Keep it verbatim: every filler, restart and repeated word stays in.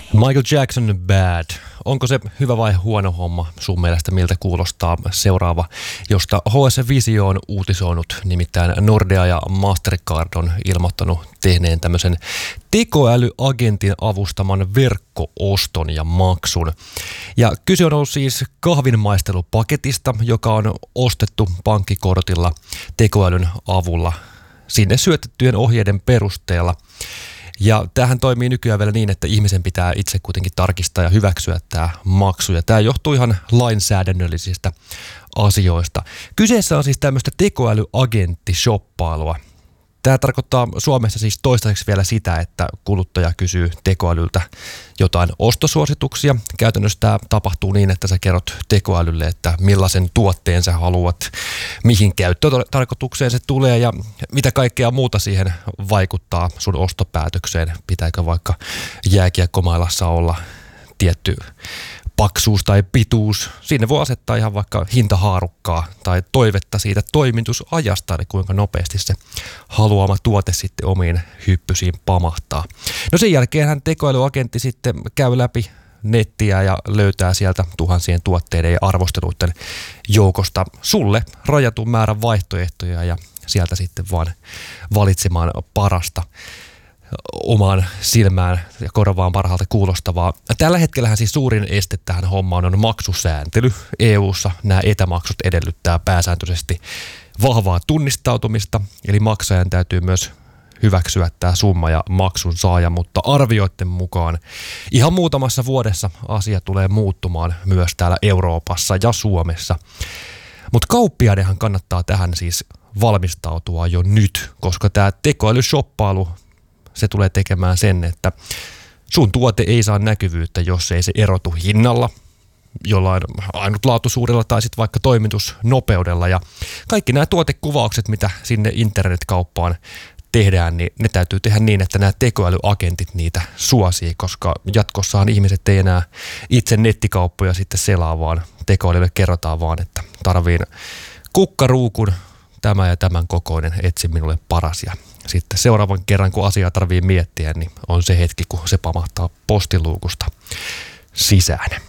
Michael Jackson Bad. Onko se hyvä vai huono homma sun mielestä, miltä kuulostaa seuraava, josta H S Visio on uutisoinut, nimittäin Nordea ja Mastercard on ilmoittanut tehneen tämmöisen tekoälyagentin avustaman verkko-oston ja maksun. Ja kyse on ollut siis kahvinmaistelupaketista, joka on ostettu pankkikortilla tekoälyn avulla sinne syötettyjen ohjeiden perusteella. Ja tämähän toimii nykyään vielä niin, että ihmisen pitää itse kuitenkin tarkistaa ja hyväksyä tämä maksu. Ja tämä johtuu ihan lainsäädännöllisistä asioista. Kyseessä on siis tämmöistä tekoälyagenttisshoppailua. Tämä tarkoittaa Suomessa siis toistaiseksi vielä sitä, että kuluttaja kysyy tekoälyltä jotain ostosuosituksia. Käytännössä tämä tapahtuu niin, että sä kerrot tekoälylle, että millaisen tuotteen sä haluat, mihin käyttötarkoitukseen se tulee ja mitä kaikkea muuta siihen vaikuttaa sun ostopäätökseen. Pitääkö vaikka jääkiekkomailassa olla tietty paksuus tai pituus. Sinne voi asettaa ihan vaikka hintahaarukkaa tai toivetta siitä toimitusajasta, eli kuinka nopeasti se haluama tuote sitten omiin hyppysiin pamahtaa. No sen jälkeen tekoälyagentti sitten käy läpi nettiä ja löytää sieltä tuhansien tuotteiden ja arvosteluiden joukosta sulle rajatun määrän vaihtoehtoja ja sieltä sitten vaan valitsemaan parasta omaan silmään ja korvaan parhaalta kuulostavaa. Tällä hetkellähän siis suurin este tähän hommaan on maksusääntely. E U:ssa nämä etämaksut edellyttää pääsääntöisesti vahvaa tunnistautumista, eli maksajan täytyy myös hyväksyä tämä summa ja maksun saaja, mutta arvioiden mukaan ihan muutamassa vuodessa asia tulee muuttumaan myös täällä Euroopassa ja Suomessa. Mutta kauppiaidenhan kannattaa tähän siis valmistautua jo nyt, koska tämä tekoälyshoppailu se tulee tekemään sen, että sun tuote ei saa näkyvyyttä, jos ei se erotu hinnalla, jollain ainutlaatuisuudella tai sitten vaikka toimitusnopeudella. Ja kaikki nämä tuotekuvaukset, mitä sinne internetkauppaan tehdään, niin ne täytyy tehdä niin, että nämä tekoälyagentit niitä suosii, koska jatkossahan ihmiset ei enää itse nettikauppoja sitten selaa, vaan tekoälylle kerrotaan vaan, että tarviin kukkaruukun tämä ja tämän kokoinen, etsi minulle paras. Ja sitten seuraavan kerran, kun asiaa tarvii miettiä, niin on se hetki, kun se pamahtaa postiluukusta sisään.